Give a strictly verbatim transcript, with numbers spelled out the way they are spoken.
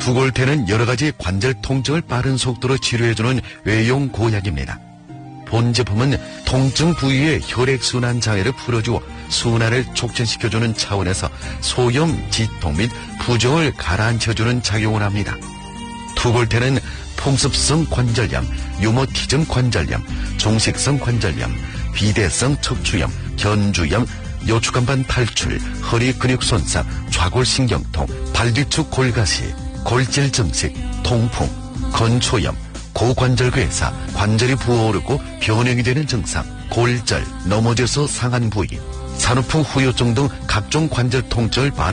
투골테는 여러가지 관절 통증을 빠른 속도로 치료해주는 외용 고약입니다. 본 제품은 통증 부위의 혈액순환 장애를 풀어주어 순환을 촉진시켜주는 차원에서 소염, 지통 및 부종을 가라앉혀주는 작용을 합니다. 투골테는 풍습성 관절염, 유머티즘 관절염, 종식성 관절염, 비대성 척추염, 견주염, 요추간반 탈출, 허리 근육 손상, 좌골신경통, 발뒤축 골가시, 골질 증식, 통풍, 건초염, 고관절괴사, 관절이 부어오르고 변형이 되는 증상, 골절, 넘어져서 상한 부위, 산후풍 후유증 등 각종 관절 통증을